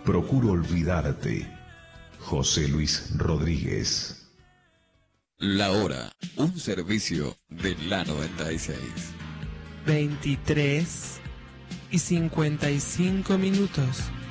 Procuro olvidarte. José Luis Rodríguez. La hora, un servicio de la 96. 23:55.